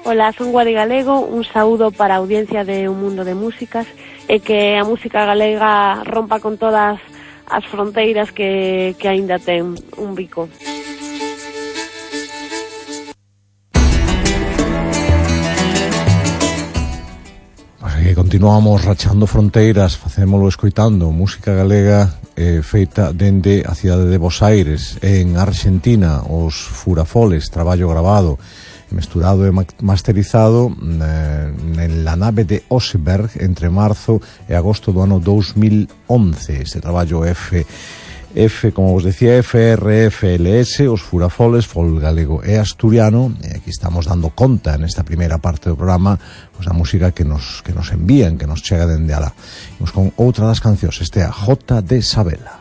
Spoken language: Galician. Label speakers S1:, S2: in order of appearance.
S1: Ola, son Guadi Galego, un saúdo para a audiencia de Un Mundo de Músicas e que a música galega rompa con todas as fronteiras que aínda ten un bico.
S2: Continuamos rachando fronteiras, facémolo escoitando música galega feita dende a cidade de Bos Aires, en Argentina, os Furafoles, traballo grabado, mesturado e masterizado na nave de Oseberg entre marzo e agosto do ano 2011. Este traballo como vos decía, FRFLS, os Furafoles, folk galego e asturiano, e aquí estamos dando conta nesta primeira parte do programa a música que nos envían, que nos chega dende alá. Imos con outra das cancións, este é a Jota de Sabela.